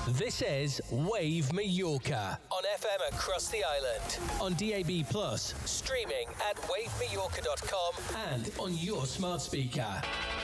This is Wave Mallorca on FM across the island, on DAB+, streaming at wavemallorca.com and on your smart speaker.